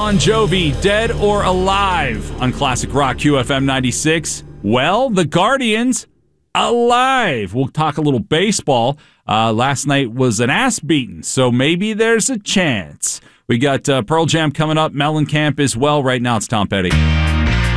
Bon Jovi, Dead or Alive on Classic Rock QFM 96. Well, the Guardians, alive. We'll talk a little baseball. Last night was an ass beating, so maybe there's a chance. We got Pearl Jam coming up, Mellencamp as well. Right now it's Tom Petty.